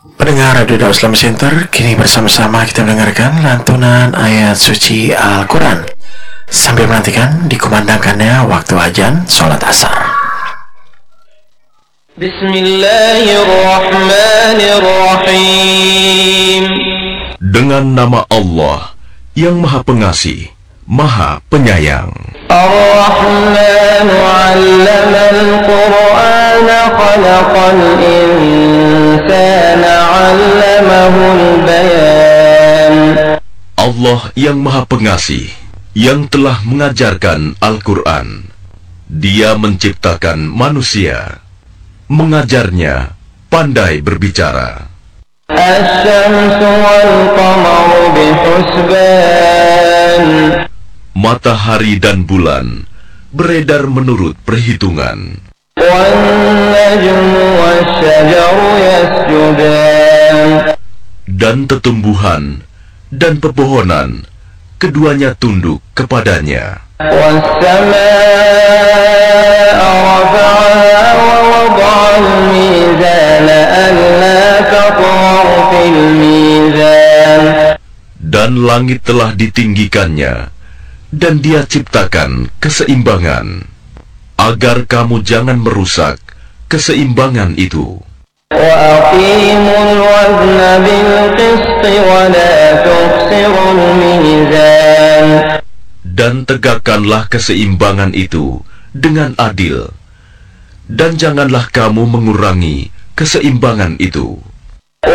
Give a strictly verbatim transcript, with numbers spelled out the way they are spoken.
Pendengar Radio Dakwah Islam Center, kini bersama-sama kita mendengarkan lantunan ayat suci Al-Quran sambil menantikan dikumandangkannya waktu azan sholat asar. Bismillahirrahmanirrahim. Dengan nama Allah yang Maha Pengasih, Maha Penyayang. Ar-Rahmanu 'allamal Qur'ana khalaqal insana 'allamahul bayan. Allah yang Maha Pengasih, yang telah mengajarkan Al-Quran. Dia menciptakan manusia, mengajarnya pandai berbicara. Asy-syamsu wal qamaru bihusban. Matahari dan bulan beredar menurut perhitungan. Wan najmu wasy-syajaru yasjudan. Dan tetumbuhan dan pepohonan keduanya tunduk kepadanya. Was-samaa'a rafa'aha wa wada'al mizana alla tatghaw fil mizan. Dan langit telah ditinggikannya, dan Dia ciptakan keseimbangan, agar kamu jangan merusak keseimbangan itu. Wa aqimul wazna bil qisti wa la tukhsirul mizan. Dan tegakkanlah keseimbangan itu dengan adil, dan janganlah kamu mengurangi keseimbangan itu.